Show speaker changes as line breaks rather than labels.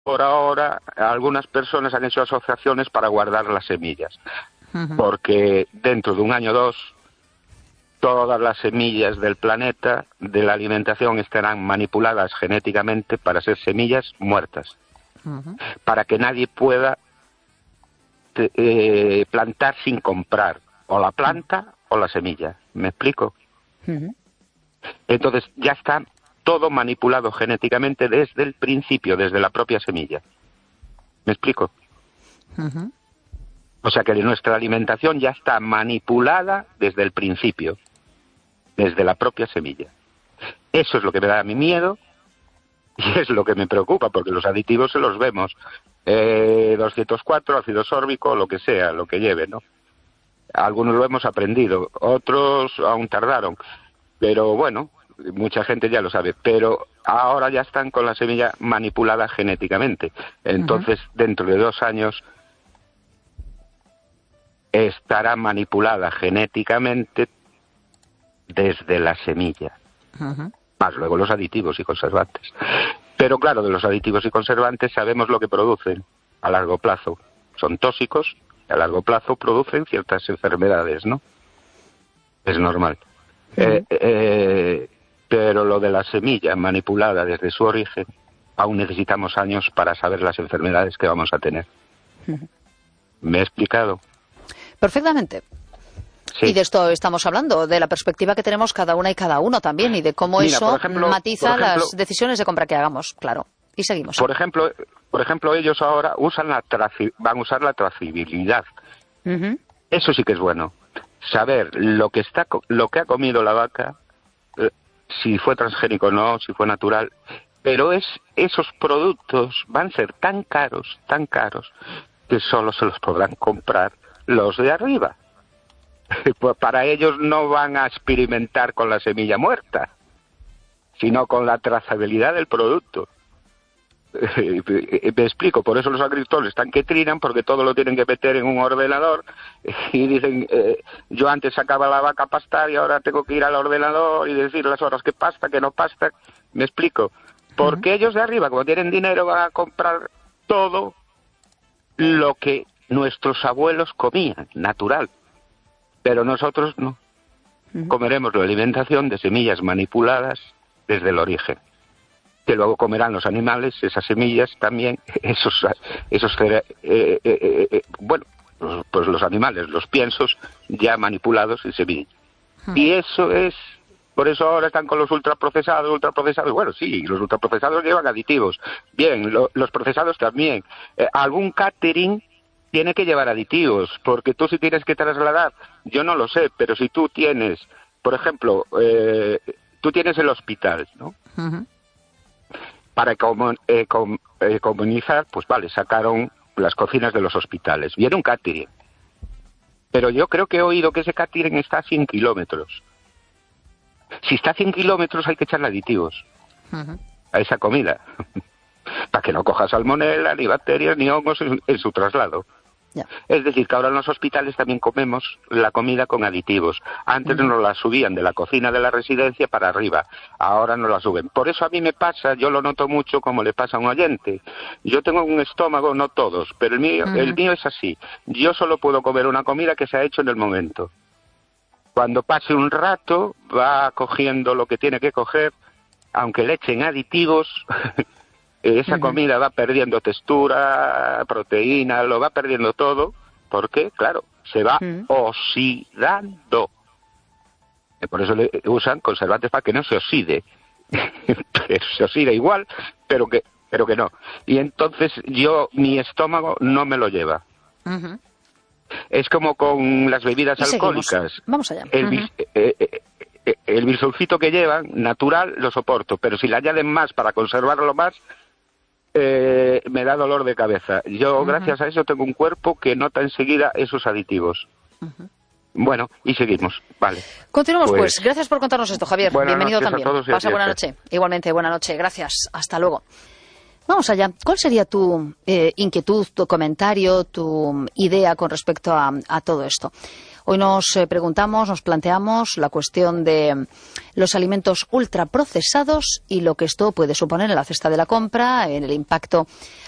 por ahora algunas personas han hecho asociaciones para guardar las semillas, porque dentro de un año o dos todas las semillas del planeta de la alimentación estarán manipuladas genéticamente para ser semillas muertas, para que nadie pueda plantar sin comprar o la planta o la semilla. ¿Me explico? Entonces ya está todo manipulado genéticamente desde el principio, desde la propia semilla. ¿Me explico? O sea que nuestra alimentación ya está manipulada desde el principio, desde la propia semilla. Eso es lo que me da a mí miedo y es lo que me preocupa, porque los aditivos se los vemos. 204, ácido sórbico, lo que sea, lo que lleve, ¿no? Algunos lo hemos aprendido, otros aún tardaron, pero bueno, mucha gente ya lo sabe, pero ahora ya están con la semilla manipulada genéticamente. Entonces, dentro de 2 años estará manipulada genéticamente desde la semilla. Más luego los aditivos y conservantes. Pero claro, de los aditivos y conservantes sabemos lo que producen a largo plazo. Son tóxicos y a largo plazo producen ciertas enfermedades, ¿no? Es normal. Pero lo de la semilla manipulada desde su origen, aún necesitamos años para saber las enfermedades que vamos a tener. ¿Me he explicado?
Perfectamente. Sí. Y de esto estamos hablando, de la perspectiva que tenemos cada una y cada uno también, y de cómo eso matiza las decisiones de compra que hagamos, claro. Y seguimos.
Por ejemplo, ellos ahora van a usar la trazabilidad. Eso sí que es bueno. Saber lo que ha comido la vaca, si fue transgénico o no, si fue natural. Pero esos productos van a ser tan caros, que solo se los podrán comprar los de arriba. Pues para ellos no van a experimentar con la semilla muerta, sino con la trazabilidad del producto. Me explico, por eso los agricultores están que trinan, porque todo lo tienen que meter en un ordenador y dicen, yo antes sacaba la vaca a pastar y ahora tengo que ir al ordenador y decir las horas que pasta, que no pasta. Me explico, porque ellos de arriba, como tienen dinero, van a comprar todo lo que nuestros abuelos comían, natural. Pero nosotros no. Comeremos la alimentación de semillas manipuladas desde el origen. Que luego comerán los animales, esas semillas también, bueno, pues los animales, los piensos ya manipulados en semillas. Y eso es, por eso ahora están con los ultraprocesados, bueno, sí, los ultraprocesados llevan aditivos. Bien, los procesados también. Algún catering tiene que llevar aditivos, porque tú si tienes que trasladar, yo no lo sé, pero si tú tienes, por ejemplo, tú tienes el hospital, ¿no? Para comunizar, pues vale, sacaron las cocinas de los hospitales. Viene un catering. Pero yo creo que he oído que ese catering está a 100 kilómetros. Si está a 100 kilómetros hay que echarle aditivos a esa comida. Para que no coja salmonela, ni bacterias, ni hongos en su traslado. Yeah. Es decir, que ahora en los hospitales también comemos la comida con aditivos. Antes nos la subían de la cocina de la residencia para arriba, ahora no la suben. Por eso a mí me pasa, yo lo noto mucho como le pasa a un oyente. Yo tengo un estómago, no todos, pero el mío es así. Yo solo puedo comer una comida que se ha hecho en el momento. Cuando pase un rato va cogiendo lo que tiene que coger, aunque le echen aditivos. Esa comida va perdiendo textura, proteína, lo va perdiendo todo, porque, claro, se va oxidando. Por eso le usan conservantes para que no se oxide. Pero se oxida igual, pero que no. Y entonces mi estómago no me lo lleva. Es como con las bebidas alcohólicas.
Vamos allá.
El bisulfito que llevan, natural, lo soporto, pero si le añaden más para conservarlo más, me da dolor de cabeza. Yo, gracias a eso, tengo un cuerpo que nota enseguida esos aditivos. Bueno, y seguimos. Vale.
Continuamos, pues. Gracias por contarnos esto, Javier. Bienvenido también. Pasa buena noche. Igualmente, buena noche. Gracias. Hasta luego. Vamos allá. ¿Cuál sería tu inquietud, tu comentario, tu idea con respecto a todo esto? Hoy nos preguntamos, nos planteamos la cuestión de los alimentos ultraprocesados y lo que esto puede suponer en la cesta de la compra, en el impacto